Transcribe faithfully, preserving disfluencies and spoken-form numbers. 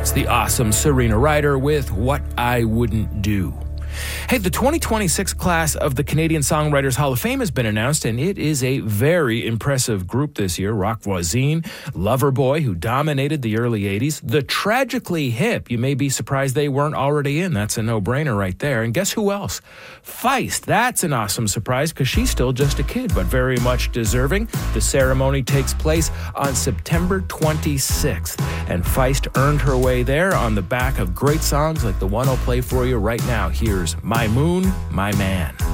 It's the awesome Serena Ryder with What I Wouldn't Do. Hey, the twenty twenty-six class of the Canadian Songwriters Hall of Fame has been announced, and it is a very impressive group this year. Rock Voisine, Loverboy, who dominated the early eighties, The Tragically Hip. You may be surprised they weren't already in. That's a no-brainer right there. And guess who else? Feist. That's an awesome surprise because she's still just a kid, but very much deserving. The ceremony takes place on September twenty-sixth, and Feist earned her way there on the back of great songs like the one I'll play for you right now. Here's My Moon, My Man.